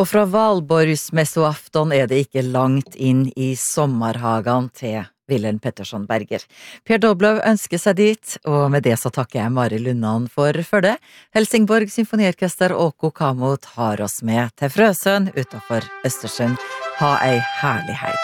Og fra Valborgsmessoafton det ikke langt inn i sommerhagen til Wilhelm Pettersson Berger. Per Dobløv ønsker seg dit, og med det så takker jeg Mari Lundan for følge. Helsingborg Symfoniorkester og Kokamo tar oss med til Frøsøen utenfor Østersund. Ha ei herlig helg.